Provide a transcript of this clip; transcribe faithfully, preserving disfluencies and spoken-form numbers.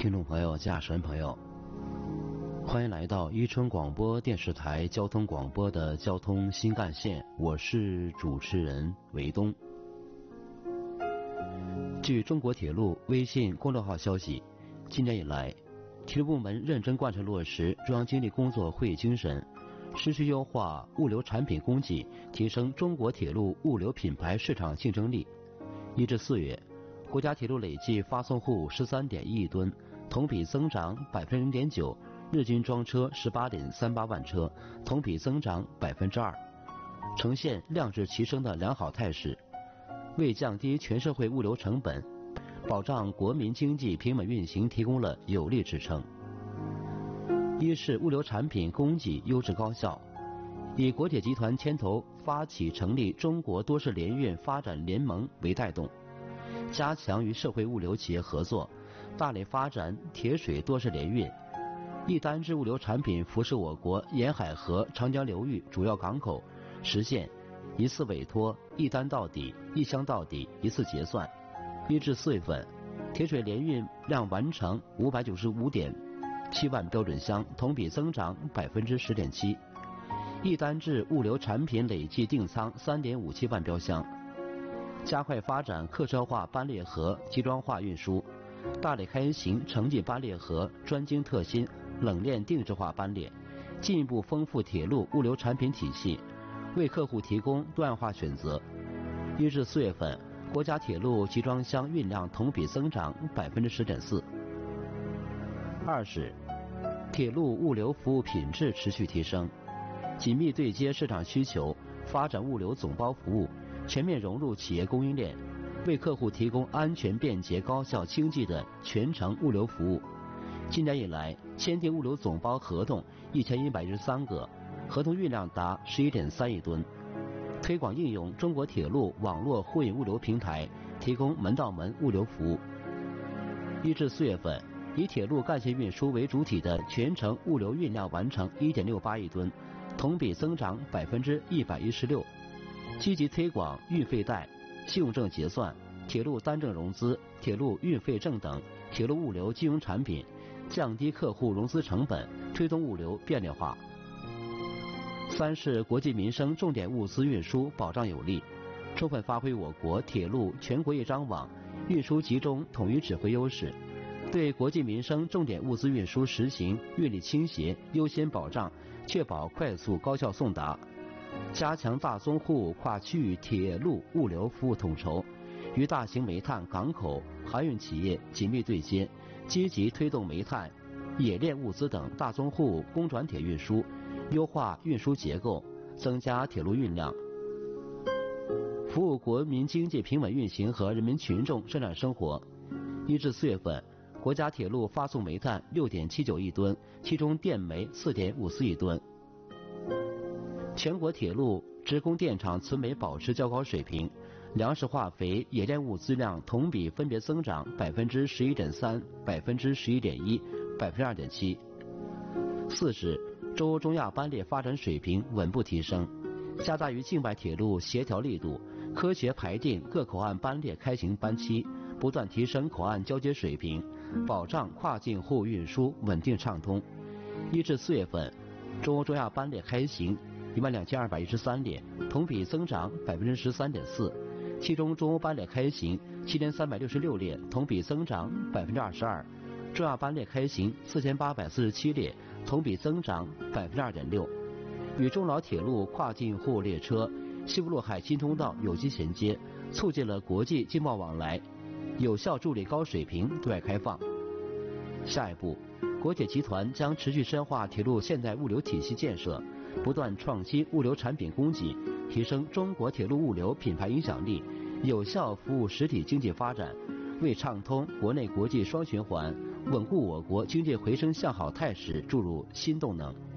听众朋友、驾驶员朋友，欢迎来到伊春广播电视台交通广播的交通新干线，我是主持人韦东。据中国铁路微信公众号消息，今年以来，铁路部门认真贯彻落实中央经济工作会议精神，持续优化物流产品供给，提升中国铁路物流品牌市场竞争力。一至四月，国家铁路累计发送户 十三点一亿吨，同比增长 百分之零点九， 日均装车 十八点三八万车，同比增长 百分之二， 呈现量质齐升的良好态势，为降低全社会物流成本，保障国民经济平稳运行提供了有力支撑。一是物流产品供给优质高效，以国铁集团牵头发起成立中国多式联运发展联盟为带动，加强与社会物流企业合作，大力发展铁水多式联运，一单制物流产品辐射我国沿海和长江流域主要港口，实现一次委托、一单到底、一箱到底、一次结算。一至四月份，铁水联运量完成五百九十五点七万标准箱，同比增长 百分之十点七。一单制物流产品累计订仓 三点五七万标箱，加快发展客车化班列盒集装化运输，大力开行城际班列盒专精特新冷链定制化班列，进一步丰富铁路物流产品体系，为客户提供多样化选择。一至四月份，国家铁路集装箱运量同比增长 百分之十点四。二是铁路物流服务品质持续提升，紧密对接市场需求，发展物流总包服务，全面融入企业供应链，为客户提供安全、便捷、高效、经济的全程物流服务。今年以来，签订物流总包合同一千一百一十三个，合同运量达 十一点三亿吨。推广应用中国铁路网络货运物流平台，提供门到门物流服务。一至四月份，以铁路干线运输为主体的全程物流运量完成 一点六八亿吨，同比增长 百分之一百一十六。积极推广运费贷、信用证结算、铁路单证融资、铁路运费证等铁路物流金融产品，降低客户融资成本，推动物流便利化。三是国计民生重点物资运输保障有力，充分发挥我国铁路全国一张网、运输集中统一指挥优势，对国计民生重点物资运输实行运力倾斜优先保障，确保快速高效送达，加强大宗货物跨区域铁路物流服务统筹，与大型煤炭、港口、航运企业紧密对接，积极推动煤炭、冶炼物资等大宗货物公转铁运输，优化运输结构，增加铁路运量，服务国民经济平稳运行和人民群众生产生活。一至四月份，国家铁路发送煤炭 六点七九亿吨，其中电煤 四点五四亿吨。全国铁路职工电厂存煤保持较高水平，粮食、化肥、冶炼物资量同比分别增长 百分之十一点三、百分之十一点一、百分之二点七。四是中欧中亚班列发展水平稳步提升，加大与境外铁路协调力度，科学排定各口岸班列开行班期，不断提升口岸交接水平，保障跨境货物运输稳定畅通。一至四月份，中欧中亚班列开行一万两千二百一十三列，同比增长 百分之十三点四， 其中中欧班列开行七千三百六十六列，同比增长 百分之二十二， 中亚班列开行四千八百四十七列，同比增长 百分之二点六。 与中老铁路跨境货物列车西部陆海新通道有机衔接，促进了国际经贸往来，有效助力高水平对外开放。下一步，国铁集团将持续深化铁路现代物流体系建设，不断创新物流产品供给，提升中国铁路物流品牌影响力，有效服务实体经济发展，为畅通国内国际双循环、稳固我国经济回升向好态势注入新动能。